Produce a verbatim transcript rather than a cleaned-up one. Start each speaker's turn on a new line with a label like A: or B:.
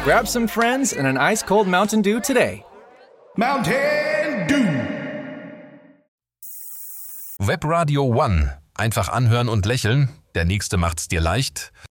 A: Grab some friends and an ice-cold Mountain Dew today.
B: Mountain Dew.
C: Webradio One. Einfach anhören und lächeln. Der Nächste macht's dir leicht.